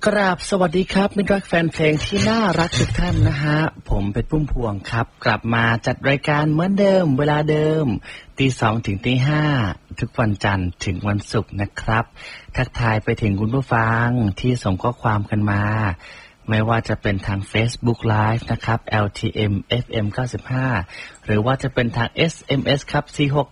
กราบสวัสดีครับมิตรรักแฟนเพลงที่น่ารักทุกท่านนะฮะผมเป็นปุ้มพวงครับกลับมาจัดรายการเหมือนเดิมเวลาเดิม 2:00 ถึง 5:00 ทุกวันจันทร์ถึงวันศุกร์นะครับทักทายไปถึงคุณผู้ฟังที่ส่งข้อความกันมาไม่ว่าจะเป็นทาง Facebook Live นะครับ LTM FM 95หรือว่าจะเป็นทาง SMS ครับ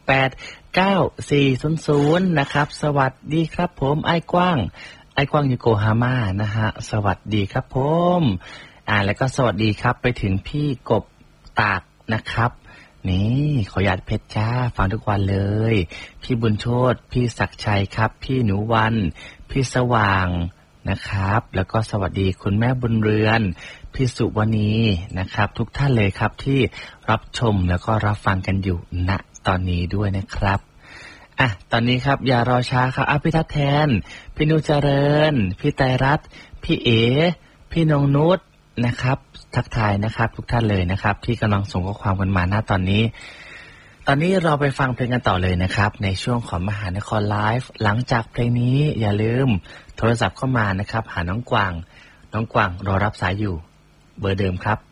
4689400นะครับสวัสดีครับผมไอ้กว้างยูโกฮาม่านะฮะสวัสดีครับผมแล้วก็สวัสดีครับไปถึงพี่กบตากนะครับนี่ขอหยาดเพชรจ้าฟังทุกวันเลยพี่บุญโชติพี่ศักชัยครับพี่หนูวันพี่สว่างนะครับแล้วก็สวัสดีคุณแม่บุญเรือนพี่สุวณีนะครับทุกท่านเลยครับที่รับชมแล้วก็รับฟังกันอยู่ณตอนนี้ด้วยนะครับตอนนี้ครับอย่ารอช้าครับพี่ทัศน์แทนพี่นุเจริญพี่ไตรรัตน์พี่เอพี่นงนุชนะครับทักทายนะครับทุกท่านเลยนะครับที่กำลังส่งข้อความกันมาณตอนนี้เราไปฟังเพลงกันต่อเลยนะครับในช่วงของมหานครไลฟ์หลังจากเพลงนี้อย่าลืมโทรศัพท์เข้ามานะครับหาน้องกวางรอรับสายอยู่เบอร์เดิมครับ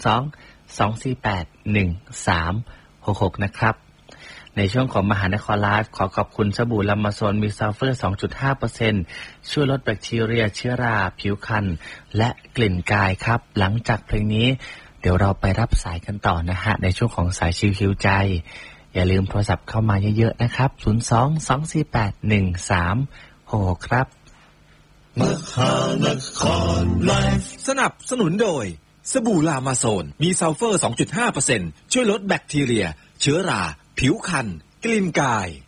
02-248-1366นะครับในช่วงของมหานครไลฟ์ขอขอบคุณสบู่ลามาโซนมีซัลเฟอร์ 2.5% ช่วยลดแบคทีเรียเชื้อราผิวคันและกลิ่นกายครับหลังจากเพลงนี้เดี๋ยวเราไปรับสายกันต่อนะฮะในช่วงของสายชิวๆใจอย่าลืมโทรศัพท์เข้ามาเยอะๆนะครับ02-248-1366ครับมหานครไลฟ์สนับสนุนโดยสบู่ลามาโซนมีซัลเฟอร์ 2.5% ช่วยลดแบคทีเรียเชื้อราผิวคันกลิ่นกาย